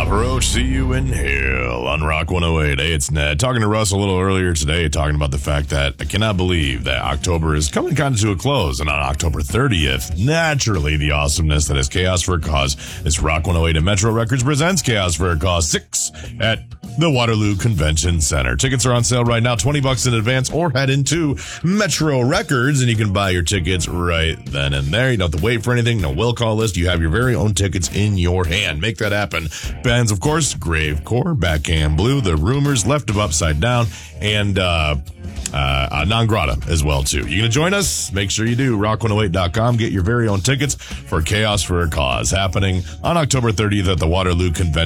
Papa Roach, see you in hell on Rock 108. Hey, it's Ned. Talking to Russ a little earlier today, talking about the fact that I cannot believe that October is coming kind of to a close. And on October 30th, naturally, the awesomeness that is Chaos for a Cause. It's Rock 108 and Metro Records presents Chaos for a Cause 6 at the Waterloo Convention Center. Tickets are on sale right now, $20 in advance, or head into Metro Records and you can buy your tickets right then and there. You don't have to wait for anything, no will call list. You have your very own tickets in your hand. Make that happen. Bands, of course, Gravecore, Backhand Blue, The Rumors, Left of Upside Down, and Non Grata as well, too. You gonna join us? Make sure you do. Rock108.com. Get your very own tickets for Chaos for a Cause, happening on October 30th at the Waterloo Convention